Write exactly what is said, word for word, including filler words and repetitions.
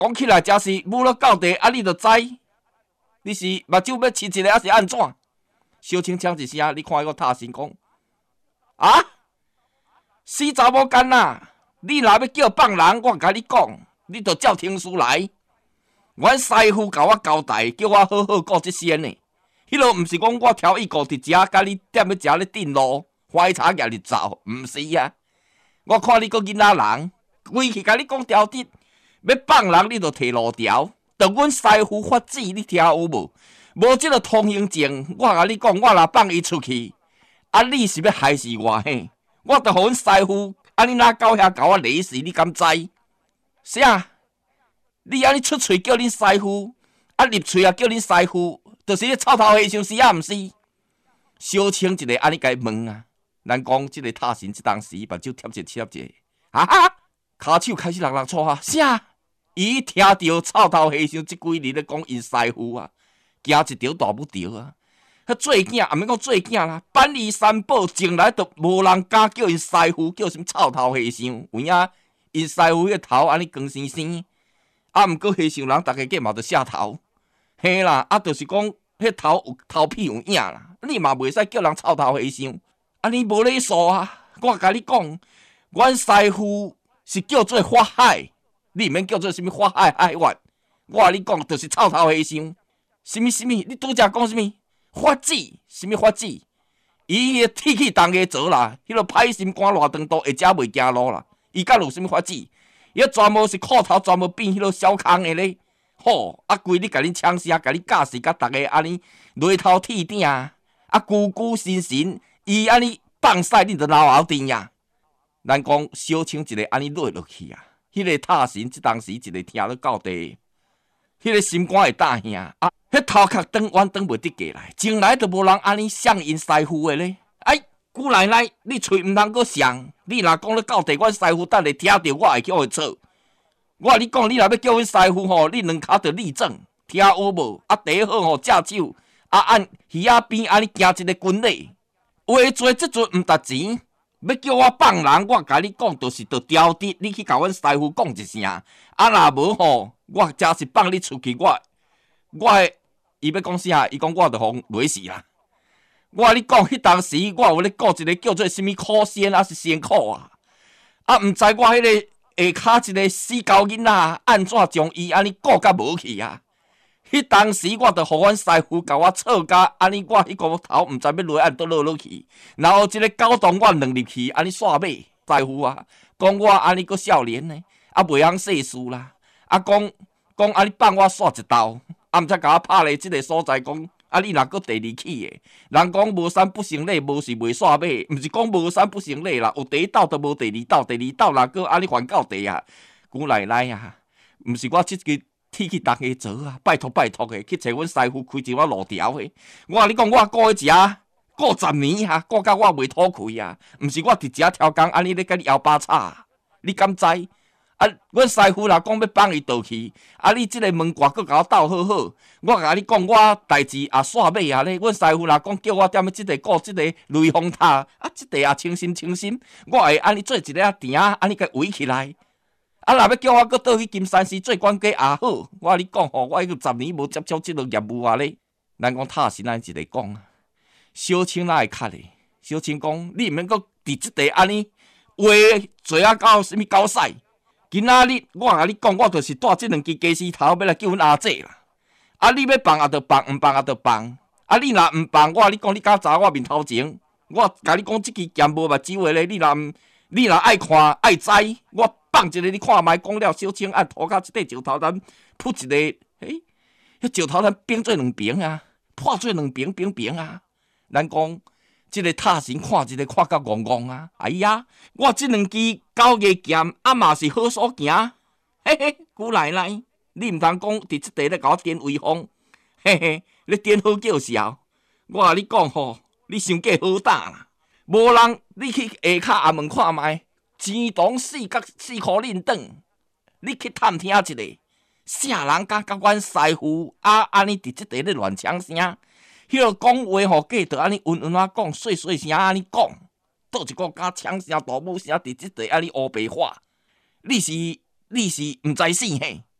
讲起来真是无了到地，啊，你就知，你是目睭要饲一个，还是安怎？小青呛一声，你看个塔神讲，啊，死查某干呐！你若要叫放人，我甲你讲，你着照听书来。阮师傅甲我交代，叫我好好顾即仙呢。迄落毋是讲我挑伊顾伫遮，甲你踮咧遮咧顶路，怀茶举日走，毋是啊。我看你个囡仔人，规气甲你讲条直，要放人你着摕路条，着阮师傅法旨，你听有无？无即个通行证，我甲你讲，我若放伊出去，啊，你是要害死我嘿？我着互阮师傅。啊！你哪到遐甲我勒死？你敢知？啥？你安尼出喙叫恁师傅，啊入喙啊叫恁师傅，就是咧臭头和尚是啊，毋是？小青一个安尼甲伊问啊，咱讲即个塔神即当时目睭贴一贴一，哈哈，骹手开始落落错啊！啥？伊听到臭头和尚即几日咧讲因师傅啊，惊一条大不着啊！迄做囝也免讲做囝啦，板衣三宝从来都无人敢叫因师傅叫什么臭头和尚，有影因师傅迄头安尼光生生，啊，毋过和尚人逐个计嘛着下头，嘿啦，啊，就是讲迄头有头皮有影啦，你嘛袂使叫人臭头和尚，安尼无礼数啊！我甲你讲，阮师傅是叫做法海，你毋免叫做什么法海海冤，我甲你讲，就是臭头和尚，什么什么，你拄则讲什么？法子，什么法子？伊个铁气重个做啦，迄个歹心肝偌长度，会食袂行路啦。伊敢有什么法子？伊专门是裤头专门变迄个小空的咧。吼，啊，规日甲恁抢声，甲你教示，甲逐个安尼犁头铁顶，啊，久久神神，伊安尼放屎，你着流后甜呀。咱讲小青一个安尼落落去啊，迄、那个塔神即当时一个听了到地，迄、那个心肝会大兄啊。迄头壳转弯转袂得过来，从来都无人安尼像因师傅的咧。哎，姑奶奶，你喙毋通阁想，你若讲咧到地，阮师傅等下听到我会叫会错。我你讲，你若要叫阮师傅吼，你两骹着立正，听有无？啊，第一好吼，只手啊按鱼仔边安尼行一个军礼。话做即阵毋值钱，要叫我放人，我甲你讲，就是着调直，你去甲阮师傅讲一声。啊，若无吼，我假是放你出去，我我的。伊要讲啥？伊讲我着互累死啦！我你讲，迄当时我有咧顾一个叫做什么苦仙，还是仙苦啊？啊，毋知我迄个下骹一个死狗囡仔，安怎将伊安尼顾甲无去啊？迄当时我着互阮师傅甲我错甲安尼，我迄个头毋知要落按倒落落去，然后即个狗洞我弄入去，安尼煞尾师傅啊，讲我安尼个少年呢，啊袂晓世事啦，啊讲讲安尼放我煞一刀。啊！毋则甲我拍咧，即个所在讲，啊！你若搁第二起诶，人讲无三不成礼，无是袂煞尾，毋是讲无三不成礼啦。有第一道都无第二道，第二道若搁安尼还到地啊！姑奶奶啊，毋是我即个铁去逐个做啊！拜托拜托诶，去找阮师傅开一碗路条诶。我甲你讲，我顾迄食，顾十年啊，顾到我袂吐气啊！毋是我伫遮挑工安尼咧甲你摇把叉，你敢知？啊！阮师傅若讲要放伊倒去，啊！你即个门挂阁甲我斗好好，我甲你讲，我代志也煞尾啊咧。阮师傅若讲叫我踮咧即个顾即个雷峰塔，啊！即个也清心清心，我会安尼做一个埕，安尼甲围起来。啊！若要叫我阁倒去金山寺做管家也好，我甲你讲吼，我已经十年无接触即个业务啊咧。咱讲塔神，咱一个讲啊，小青哪会卡咧？小青讲，你毋免阁伫即个安尼话做啊到什物狗屎？今仔日我甲你讲，我就是带即两支鸡丝头要来叫阮阿姐啦。啊，你要放也着放，毋放也着放。啊，你若毋放，我甲你讲，你敢查我面头前？我甲你讲，即支剑无目睭的咧，你若毋，你若爱看爱知，我放一个你看卖。讲了小青按涂骹即块石头蛋，扑一个，嘿，迄石头蛋变做两边啊，破做两边边边啊。咱讲。即个塔神看一个看甲戆戆啊！哎呀，我即两支狗牙剑啊嘛是好所行，嘿嘿，姑奶奶，你毋通讲伫即地咧甲我颠威风，嘿嘿，咧颠好叫嚣。我甲你讲吼，你伤过好打啦，无人你去下骹也问看卖，钱塘四角四箍恁转，你去探听一下，啥人敢甲阮师傅啊安尼伫即地咧乱抢声？迄个讲话吼，计着安尼温温啊讲，细细声安尼讲，倒一个敢抢声大母声，伫即地安尼乌白话，你是你是毋知死嘿？